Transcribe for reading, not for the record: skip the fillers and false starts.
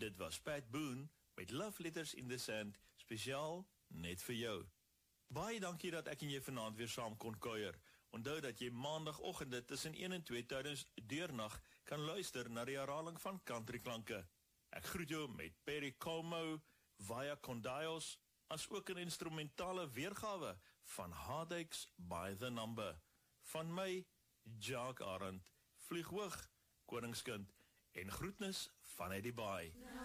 dit was Pat Boone met Love Letters in the Sand, spesiaal net vir jou. Baie dankie dat ek en jy vanaand weer saam kon kuier. Onthou dat jy maandagoggende tussen 1 en 2 tydens deurnag kan luister na die herhaling van countryklanke. Ek groet jou met Perry Como, Via Condios, as ook 'n instrumentale weergawe van Heartaches by the Number. Van my, Jacques Arendt, vlieg hoog, koningskind, en groetnis vanuit die baai.